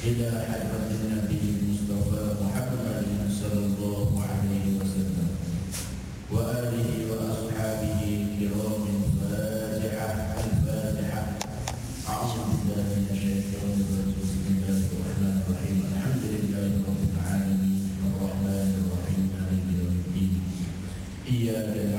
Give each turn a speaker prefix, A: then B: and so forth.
A: إلى حضرة النبي المصطفى محمد صلى الله عليه وسلم وآله وأصحابه الكرام. الفاتحة. أعوذ بالله من الشيطان الرجيم. بسم الله الرحمن الرحيم. الحمد لله رب العالمين الرحمن الرحيم مالك يوم الدين. إياك